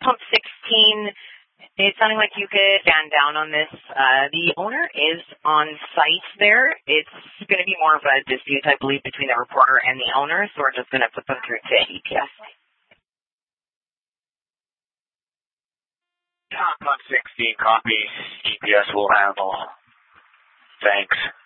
pump 16, it's sounding like you could stand down on this. The owner is on site there. It's going to be more of a dispute, I believe, between the reporter and the owner, so we're just going to put them through to EPS. Pump 16 copies. EPS will handle. Thanks.